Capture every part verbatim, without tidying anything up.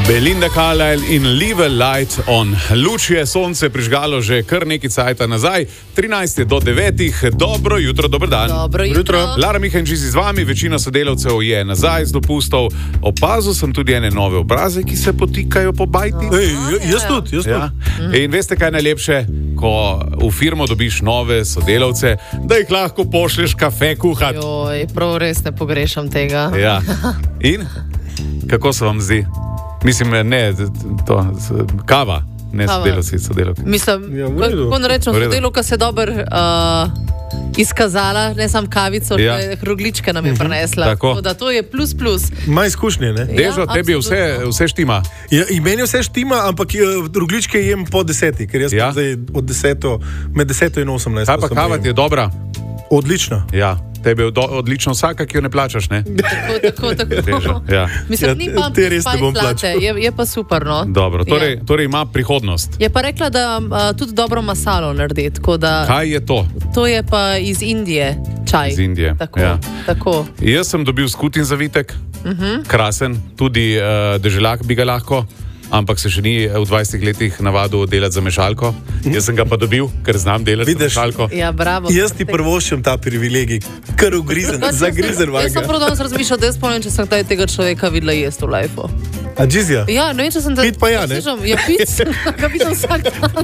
Belinda Carlisle in Leave a Light On. Luč je sonce prižgalo že kar nekaj cajta nazaj, trinajst do devetih. Dobro jutro, dober dan. Dobro jutro. Lara Mihančič z vami, večina sodelavcev je nazaj z dopustov. Opazil sem tudi ene nove obraze, ki se potikajo po bajti. Ej, jaz tudi, jaz Ja. tudi. In veste, kaj je najlepše? Ko v firmo dobiš nove sodelavce, da jih lahko pošlješ kafe kuhati. Joj, prav res ne pogrešam tega. Ja. In? Kako se vam zdi? Mislim, ne, to, kava, ne Kava. sodelavci, sodelavke. Mislim, Ja, v redu. kako ne rečem, V redu. sodelavka se je dobro uh, izkazala, ne samo kavico, Ja. ja. Rogličke nam je prinesla. Tako. Tako da to je plus plus. Ima izkušnje, ne? Dežo, Ja, tebi je vse, absolutno. vse štima. Ja, in meni vse štima, ampak eh, rogličke jem po deseti, ker jaz Ja. ja? zdaj od deseto, med deseto in osemnajsto. Kaj pa sem kava pojem. ti je dobra? Odlična. Ja, tebi je do, odlično vsaka, ki jo ne plačaš, ne? Tako, tako, tako. Dežo, ja. Mislim, Ja, ni pa te res ne bom spajs latte, plačal. je, je pa super, no. Dobro, torej, Je. torej ima prihodnost. Je pa rekla, da uh, tudi dobro masalo naredi, tako da Kaj je to? to je pa iz Indije čaj. Iz Indije, Tako, ja. tako. Jaz sem dobil skutin zavitek, uh-huh. krasen, tudi uh, deželak bi ga lahko, ampak se še ni v dvajsetih letih navadil delati za mešalko. Jaz sem ga pa dobil, ker znam delati Vidiš? za mešalko. Ja, bravo. Jaz ti prvoščem ta privilegij, kar ugrizen, zagrizen Jaz sem vaga. prav danes razmišljal, da jaz spomnim, če sem kdaj tega človeka videla jesti v lifeu. A džizja? Ja, ne vem, če sem te... Pit pa ja, ne? Slišam, ja, pit, ga vidim vsak dan.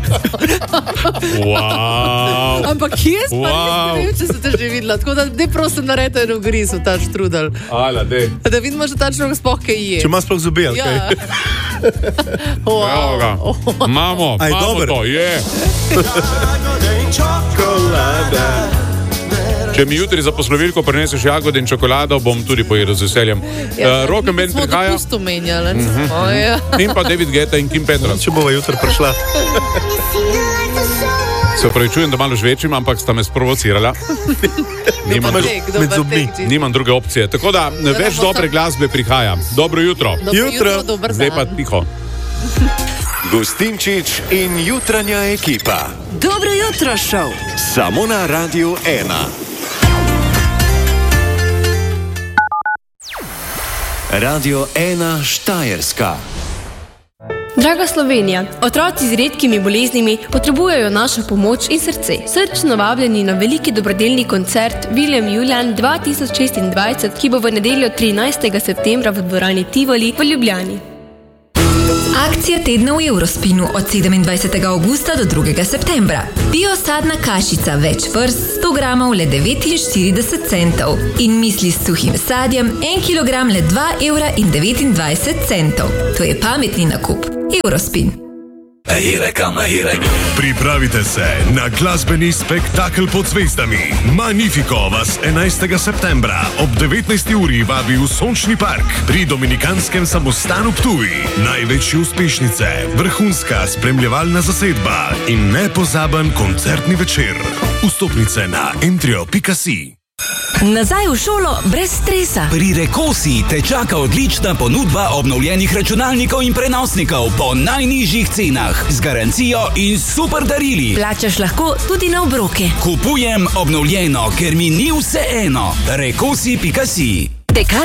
Wow. Ampak jaz pa Wow. res ne vem, če sem te že videla. Tako da ne prosim naredite en ugriz v ta štrudel. Ala, dej. Da vidimo, že ta človek sploh kaj je. Če ima sploh zobe, ali kaj? Ja. Evo ga. Wow. Imamo, Aj, imamo dober. to, je. Če mi jutri za poslovilko prineseš jagode in čokolado, bom tudi pojedel z veseljem. Ja, Uh, Rock and Band smo prihaja dopust omenjali. Mm-hmm. Oh, ja. in pa David Guetta in Kim Petras. Če bova jutri prišla. Se opravičujem, da malo žvečim, ampak sta me sprovocirala. Nimam, Dober dru tek, med dober zobmi. tek, Gigi. nimam druge opcije. Tako da več bosta- dobre glasbe prihaja. Dobro jutro. Dobro Jutro. jutro, dober Zdaj pa dan. tiho. Gustinčič in jutranja ekipa. Dobro jutro, šov. Samo na Radiu ena. Radio ena Štajerska. Draga Slovenija, otroci z redkimi boleznimi potrebujejo našo pomoč in srce. Srčno vabljeni na veliki dobrodelni koncert William Julian dva tisoč šestindvajset, ki bo v nedeljo trinajstega septembra v dvorani Tivoli v Ljubljani. Akcija tedna v Eurospinu od sedemindvajsetega avgusta do drugega septembra. Biosadna kašica več vrst sto gramov le devetinštirideset centov in misli s suhim sadjem en kilogram le dva evra in devetindvajset centov. To je pametni nakup. Eurospin. Pripravite se na glasbeni spektakel pod zvezdami. Magnifico vas enajstega septembra ob devetnajsti uri vabi v Sončni park pri Dominikanskem samostanu Ptuj. Največje uspešnice, vrhunska spremljevalna zasedba in nepozaben koncertni večer. Vstopnice na entrio pika si. Nazaj v šolo brez stresa. Pri Rekosi te čaka odlična ponudba obnovljenih računalnikov in prenosnikov po najnižjih cenah z garancijo in super darili. Plačaš lahko tudi na obroke. Kupujem obnovljeno, ker mi ni vseeno. Rekosi pika si.